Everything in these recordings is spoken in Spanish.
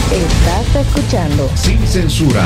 Estás escuchando Sin Censura.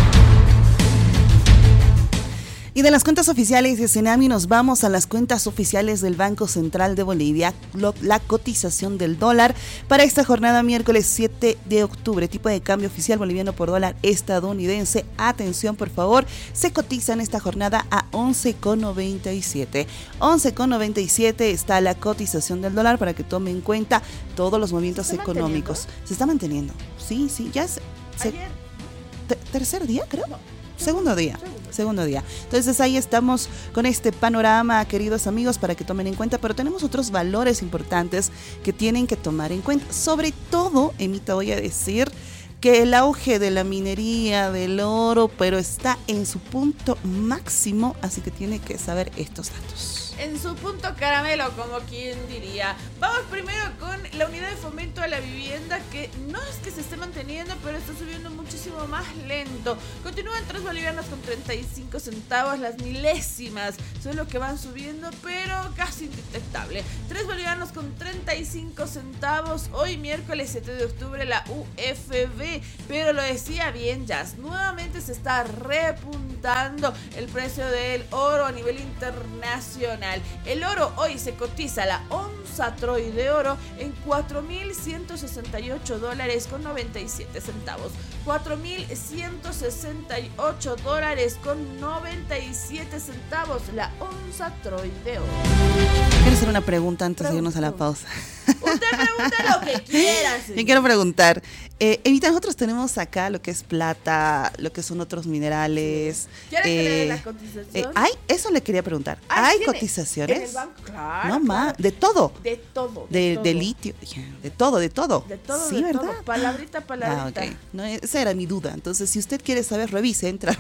Y de las cuentas oficiales de Senami nos vamos a las cuentas oficiales del Banco Central de Bolivia. La cotización del dólar para esta jornada miércoles 7 de octubre. Tipo de cambio oficial boliviano por dólar estadounidense. Atención por favor, se cotiza en esta jornada a 11,97. 11,97 está la cotización del dólar para que tome en cuenta todos los movimientos económicos. Se está manteniendo. Sí, ya es... ¿Tercer día creo? No. Segundo día. Entonces ahí estamos con este panorama, queridos amigos, para que tomen en cuenta, pero tenemos otros valores importantes que tienen que tomar en cuenta. Sobre todo, Emita, voy a decir que el auge de la minería, del oro, pero está en su punto máximo, así que tiene que saber estos datos. En su punto caramelo, como quien diría. Vamos primero con la unidad de fomento a la vivienda, que no es que se esté manteniendo, pero está subiendo muchísimo más lento. Continúan 3 bolivianos con 35 centavos, las milésimas son lo que van subiendo, pero casi indetectable. 3 bolivianos con 35 centavos, hoy miércoles 7 de octubre la UFB, pero lo decía bien Jazz, nuevamente se está repuntando el precio del oro a nivel internacional. El oro hoy se cotiza la onza Troy de oro en $4,168 con 97 centavos. $4,168 con 97 centavos la onza Troy de oro. Quiero hacer una pregunta antes de irnos a la pausa. Usted pregunta lo que quiera. Yo quiero preguntar, Evita, nosotros tenemos acá lo que es plata, lo que son otros minerales. ¿Quieres que le dé la cotización? Eso le quería preguntar. ¿Hay cotizaciones? En el banco, claro. No más, de todo. De todo. De litio, de todo. De todo, sí, de ¿verdad? todo. Palabrita. Okay. No, esa era mi duda. Entonces, si usted quiere saber, revise, entra.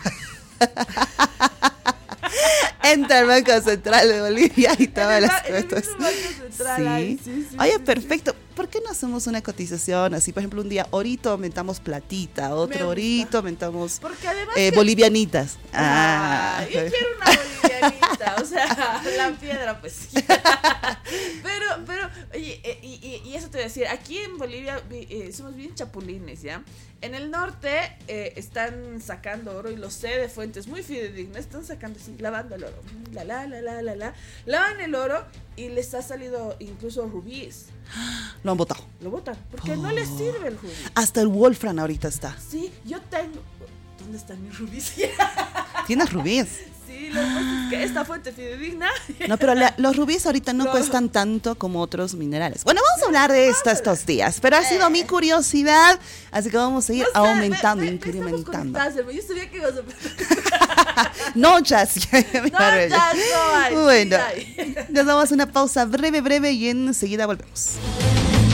Entra al Banco Central de Bolivia y todas las cosas. Sí. Oye, perfecto. ¿Por qué no hacemos una cotización así? Por ejemplo, un día orito aumentamos platita, otro orito aumentamos bolivianitas. Yo quiero una bolivianita, o sea, la piedra, pues. Pero, oye, y eso te voy a decir, aquí en Bolivia somos bien chapulines, ¿ya? En el norte están sacando oro, y lo sé de fuentes muy fidedignas, están sacando así, lavando el oro. Lavan el oro y les ha salido incluso rubíes. Lo han botado. Lo botan, porque no les sirve el rubí. Hasta el Wolfram ahorita está. Sí, yo tengo... ¿Dónde están mis rubíes? ¿Tienes rubíes? Sí, lo que pasa es que esta fuente fidedigna... No, pero los rubíes ahorita no cuestan tanto como otros minerales. Bueno, vamos a hablar de esto estos días, pero ha sido mi curiosidad, así que vamos a ir aumentando, incrementando. Yo sabía que ibas a... No, Jazz. No hay. Bueno, nos damos una pausa breve y enseguida volvemos.